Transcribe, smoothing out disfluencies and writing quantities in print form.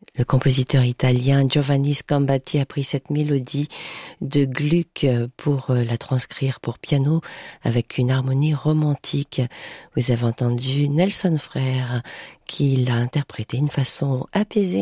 Le compositeur italien Giovanni Scambati a pris cette mélodie de Gluck pour la transcrire pour piano avec une harmonie romantique. Vous avez entendu Nelson Frère qui l'a interprété d'une façon apaisée.